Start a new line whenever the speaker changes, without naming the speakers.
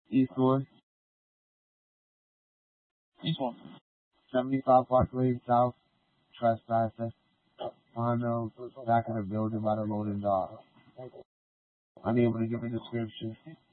Eastwood,
Each one.
75 Park Lane South, trespasser. Found back in the building by the loading dock. Unable to give a description.